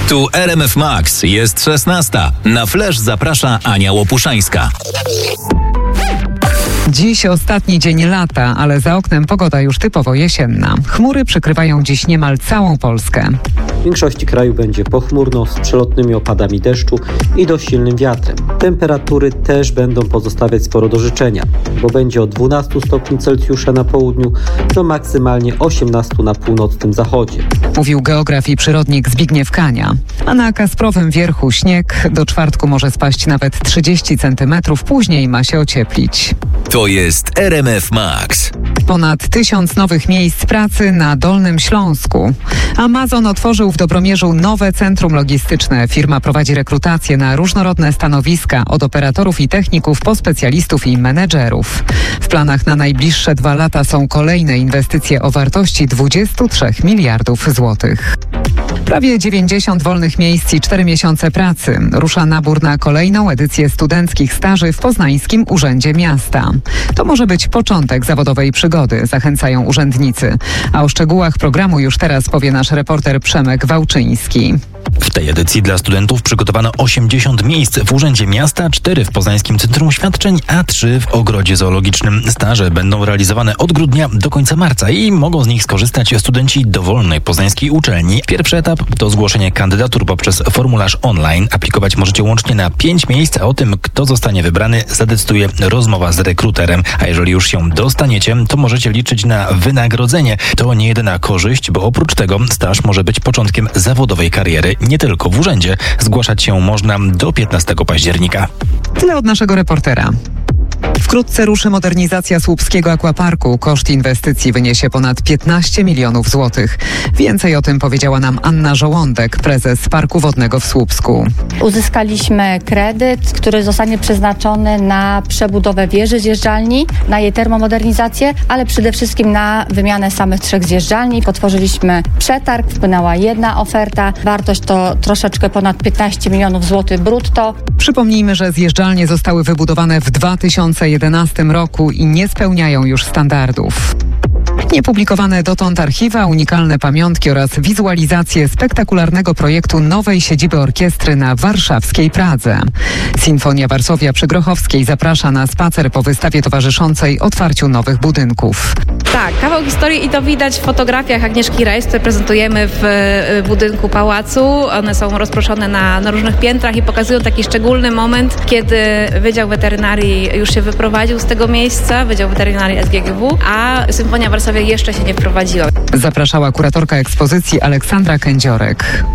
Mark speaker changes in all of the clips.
Speaker 1: Tu RMF Max, jest 16. Na Flash zaprasza Ania Łopuszańska.
Speaker 2: Dziś ostatni dzień lata, ale za oknem pogoda już typowo jesienna. Chmury przykrywają dziś niemal całą Polskę.
Speaker 3: W większości kraju będzie pochmurno z przelotnymi opadami deszczu i dość silnym wiatrem. Temperatury też będą pozostawiać sporo do życzenia, bo będzie od 12 stopni Celsjusza na południu do maksymalnie 18 na północnym zachodzie.
Speaker 2: Mówił geograf i przyrodnik Zbigniew Kania. A na Kasprowym Wierchu śnieg do czwartku może spaść nawet 30 cm, później ma się ocieplić.
Speaker 1: To jest RMF Max.
Speaker 2: Ponad 1000 nowych miejsc pracy na Dolnym Śląsku. Amazon otworzył w Dobromierzu nowe centrum logistyczne. Firma prowadzi rekrutację na różnorodne stanowiska, od operatorów i techników po specjalistów i menedżerów. W planach na najbliższe 2 lata są kolejne inwestycje o wartości 23 miliardów złotych. Prawie 90 wolnych miejsc i 4 miesiące pracy. Rusza nabór na kolejną edycję studenckich staży w Poznańskim Urzędzie Miasta. To może być początek zawodowej przygody, zachęcają urzędnicy. A o szczegółach programu już teraz powie nasz reporter Przemek Wałczyński.
Speaker 4: W tej edycji dla studentów przygotowano 80 miejsc w Urzędzie Miasta, 4 w Poznańskim Centrum Świadczeń, a 3 w Ogrodzie Zoologicznym. Staże będą realizowane od grudnia do końca marca i mogą z nich skorzystać studenci dowolnej poznańskiej uczelni. Pierwszy etap to zgłoszenie kandydatur poprzez formularz online. Aplikować możecie łącznie na 5 miejsc, a o tym, kto zostanie wybrany, zadecyduje rozmowa z rekruterem. A jeżeli już się dostaniecie, to możecie liczyć na wynagrodzenie. To nie jedyna korzyść, bo oprócz tego staż może być początkiem zawodowej kariery. Nie tylko w urzędzie. Zgłaszać się można do 15 października.
Speaker 2: Tyle od naszego reportera. Wkrótce ruszy modernizacja Słupskiego Aquaparku. Koszt inwestycji wyniesie ponad 15 milionów złotych. Więcej o tym powiedziała nam Anna Żołądek, prezes Parku Wodnego w Słupsku.
Speaker 5: Uzyskaliśmy kredyt, który zostanie przeznaczony na przebudowę wieży zjeżdżalni, na jej termomodernizację, ale przede wszystkim na wymianę samych 3 zjeżdżalni. Otworzyliśmy przetarg, wpłynęła jedna oferta. Wartość to troszeczkę ponad 15 milionów złotych brutto.
Speaker 2: Przypomnijmy, że zjeżdżalnie zostały wybudowane w 2011 roku i nie spełniają już standardów. Niepublikowane dotąd archiwa, unikalne pamiątki oraz wizualizacje spektakularnego projektu nowej siedziby orkiestry na warszawskiej Pradze. Sinfonia Warszawia przy Grochowskiej zaprasza na spacer po wystawie towarzyszącej otwarciu nowych budynków.
Speaker 6: Tak, kawał historii i to widać w fotografiach Agnieszki Rejs, które prezentujemy w budynku pałacu. One są rozproszone na różnych piętrach i pokazują taki szczególny moment, kiedy Wydział Weterynarii już się wyprowadził z tego miejsca, Wydział Weterynarii SGGW, a Symfonia Warszawia jeszcze się nie wprowadziła.
Speaker 2: Zapraszała kuratorka ekspozycji Aleksandra Kędziorek.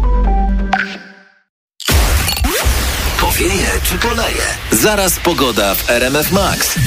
Speaker 1: Powieje czy poleje? Zaraz pogoda w RMF Max.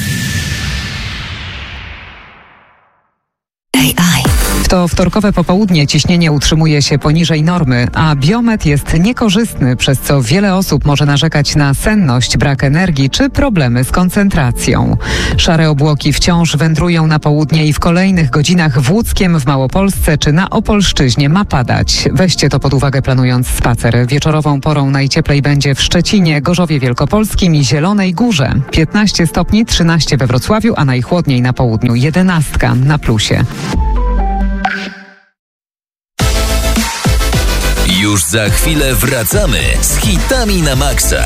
Speaker 2: W to wtorkowe popołudnie ciśnienie utrzymuje się poniżej normy, a biometr jest niekorzystny, przez co wiele osób może narzekać na senność, brak energii czy problemy z koncentracją. Szare obłoki wciąż wędrują na południe i w kolejnych godzinach w Łódzkiem, w Małopolsce czy na Opolszczyźnie ma padać. Weźcie to pod uwagę, planując spacer. Wieczorową porą najcieplej będzie w Szczecinie, Gorzowie Wielkopolskim i Zielonej Górze. 15 stopni, 13 we Wrocławiu, a najchłodniej na południu 11 na plusie.
Speaker 1: Już za chwilę wracamy z hitami na maksa.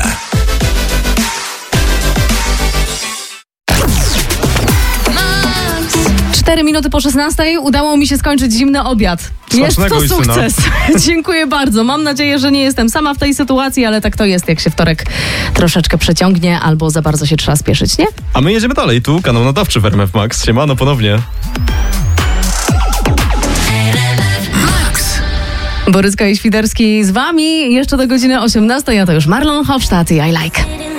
Speaker 7: Cztery minuty po 16 udało mi się skończyć zimny obiad. Jest to sukces. Dziękuję bardzo. Mam nadzieję, że nie jestem sama w tej sytuacji, ale tak to jest, jak się wtorek troszeczkę przeciągnie albo za bardzo się trzeba spieszyć, nie?
Speaker 8: A my jedziemy dalej. Tu kanał nadawczy w RMF Max. Siemano ponownie.
Speaker 7: Boryska i Świderski z wami jeszcze do godziny 18, a to już Marlon Hofstadt i I Like.